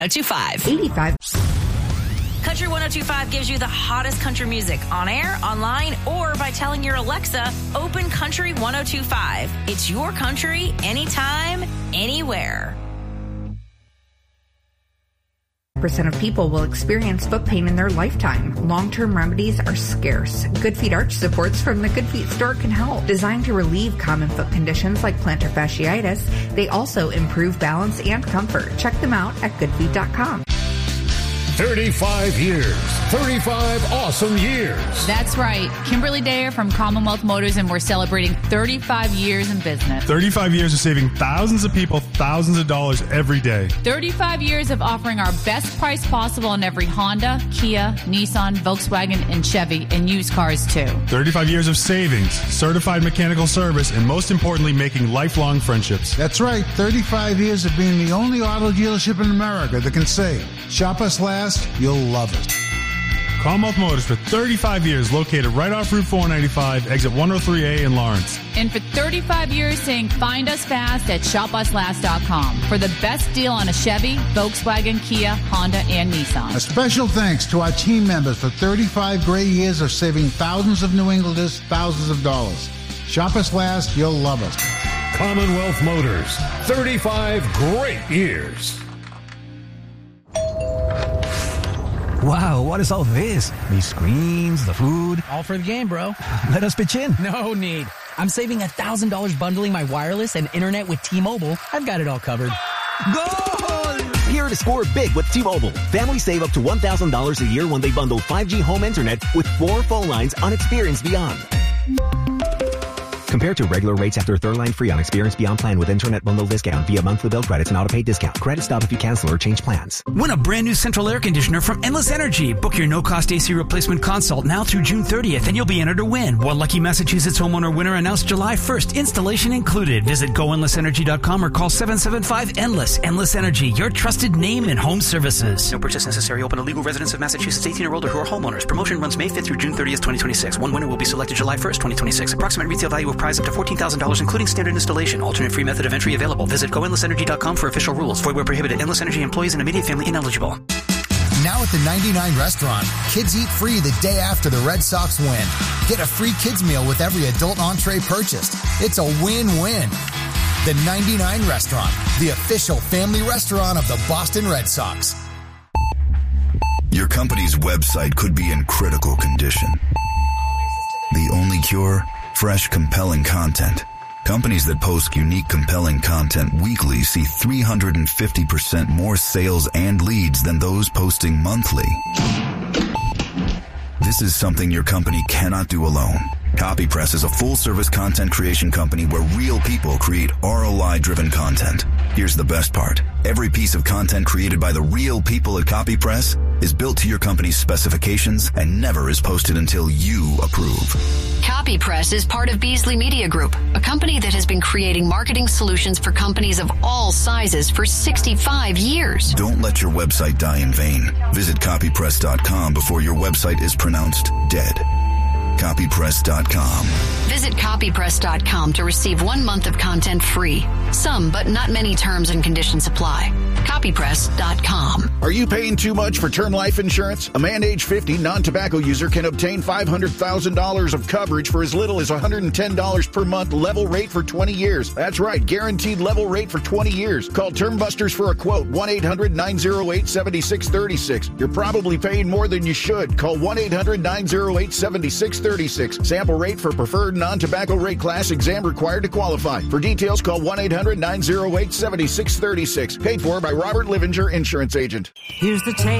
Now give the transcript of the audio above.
1025. 85. Country 1025 gives you the hottest country music on air, online, or by telling your Alexa, open Country 1025. It's your country, anytime, anywhere. Percent of people will experience foot pain in their lifetime. Long-term remedies are scarce. Good Feet Arch supports from the Good Feet store can help. Designed to relieve common foot conditions like plantar fasciitis, they also improve balance and comfort. Check them out at goodfeet.com. 35 years. 35 awesome years. That's right. Kimberly Dare from Commonwealth Motors, and we're celebrating 35 years in business. 35 years of saving thousands of people thousands of dollars every day. 35 years of offering our best price possible on every Honda, Kia, Nissan, Volkswagen, and Chevy, and used cars too. 35 years of savings, certified mechanical service, and most importantly, making lifelong friendships. That's right. 35 years of being the only auto dealership in America that can say, shop us last, you'll love it. Commonwealth Motors for 35 years, located right off Route 495, exit 103A in Lawrence. And for 35 years saying find us fast at shopuslast.com for the best deal on a Chevy, Volkswagen, Kia, Honda, and Nissan. A special thanks to our team members for 35 great years of saving thousands of New Englanders thousands of dollars. Shop us last, you'll love us. Commonwealth Motors, 35 great years. Wow, what is all this? These screens, the food. All for the game, bro. Let us pitch in. No need. I'm saving $1,000 bundling my wireless and internet with T-Mobile. I've got it all covered. Goal! Here to score big with T-Mobile. Families save up to $1,000 a year when they bundle 5G home internet with 4 phone lines on Experience Beyond. Compared to regular rates after third line free on Experience Beyond plan with internet bundle discount via monthly bill credits and auto-pay discount. Credit stop if you cancel or change plans. Win a brand new central air conditioner from Endless Energy. Book your no-cost AC replacement consult now through June 30th and you'll be entered to win. One lucky Massachusetts homeowner winner announced July 1st. Installation included. Visit goendlessenergy.com or call 775-ENDLESS. Endless Energy, your trusted name in home services. No purchase necessary. Open to legal residents of Massachusetts 18 or older who are homeowners. Promotion runs May 5th through June 30th, 2026. One winner will be selected July 1st, 2026. Approximate retail value of prize up to $14,000, including standard installation. Alternate free method of entry available. Visit goendlessenergy.com for official rules. Void where prohibited. Endless Energy employees and immediate family ineligible. Now at the 99 restaurant, kids eat free the day after the Red Sox win. Get a free kids meal with every adult entree purchased. It's a win-win. The 99 restaurant, the official family restaurant of the Boston Red Sox. Your company's website could be in critical condition. The only cure? Fresh, compelling content. Companies that post unique, compelling content weekly see 350% more sales and leads than those posting monthly. This is something your company cannot do alone. CopyPress is a full-service content creation company where real people create ROI-driven content. Here's the best part. Every piece of content created by the real people at CopyPress is built to your company's specifications and never is posted until you approve. CopyPress is part of Beasley Media Group, a company that has been creating marketing solutions for companies of all sizes for 65 years. Don't let your website die in vain. Visit copypress.com before your website is pronounced dead. Copypress.com. Visit copypress.com to receive 1 month of content free. Some, but not many terms and conditions apply. Copypress.com. Are you paying too much for term life insurance? A man age 50 non-tobacco user can obtain $500,000 of coverage for as little as $110 per month, level rate for 20 years. That's right, guaranteed level rate for 20 years. Call Term Busters for a quote, 1-800-908-7636. You're probably paying more than you should. Call 1-800-908-7636. Sample rate for preferred non-tobacco rate class. Exam required to qualify. For details, call 1-800-908-7636. Paid for by Robert Livinger, insurance agent. Here's the tape.